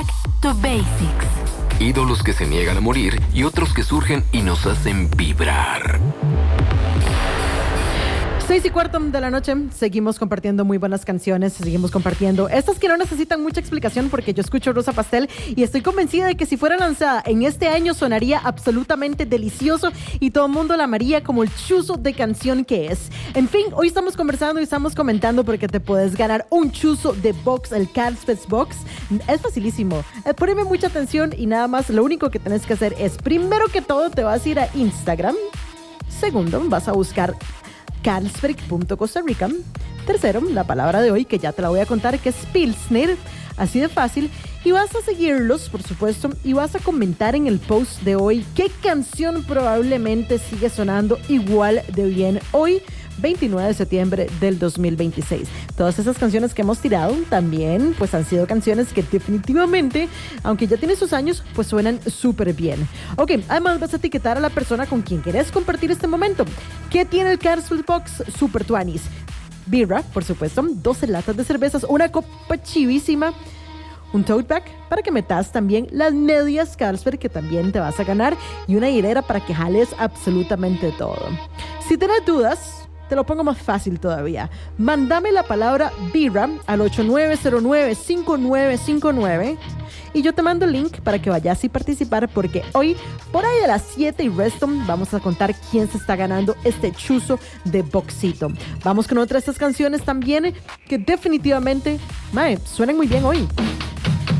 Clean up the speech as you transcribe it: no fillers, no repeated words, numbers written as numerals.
Back to Basics. Ídolos que se niegan a morir y otros que surgen y nos hacen vibrar. 6:15 de la noche, seguimos compartiendo muy buenas canciones, seguimos compartiendo estas que no necesitan mucha explicación porque yo escucho Rosa Pastel y estoy convencida de que si fuera lanzada en este año sonaría absolutamente delicioso y todo el mundo la amaría como el chuzo de canción que es. En fin, hoy estamos conversando y estamos comentando porque te puedes ganar un chuzo de box, el Carlsberg Box. Es facilísimo, poneme mucha atención y nada más, lo único que tienes que hacer es, primero que todo, te vas a ir a Instagram. Segundo, vas a buscar Carlsberg.Costa Rica. Tercero, la palabra de hoy, que ya te la voy a contar, que es Pilsner, así de fácil. Y vas a seguirlos, por supuesto, y vas a comentar en el post de hoy qué canción probablemente sigue sonando igual de bien hoy, 29 de septiembre del 2026. Todas esas canciones que hemos tirado también pues han sido canciones que definitivamente, aunque ya tienen sus años, pues suenan súper bien. Ok, además vas a etiquetar a la persona con quien querés compartir este momento. ¿Qué tiene el Carlsberg Box Super Tuanis? Birra, por supuesto, 12 latas de cervezas, una copa chivísima, un tote bag para que metas también las medias Carlsberg que también te vas a ganar y una hilera para que jales absolutamente todo. Si tienes dudas, te lo pongo más fácil todavía. Mándame la palabra birra al 8909-5959 y yo te mando el link para que vayas y participar porque hoy, por ahí de las 7 y resto, vamos a contar quién se está ganando este chuzo de boxito. Vamos con otra de estas canciones también que definitivamente, suenan muy bien hoy.